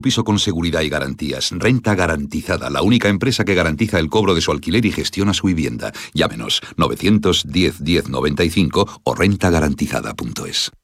Piso con seguridad y garantías. Renta Garantizada, la única empresa que garantiza el cobro de su alquiler y gestiona su vivienda. Llámenos 910 1095 o rentagarantizada.es.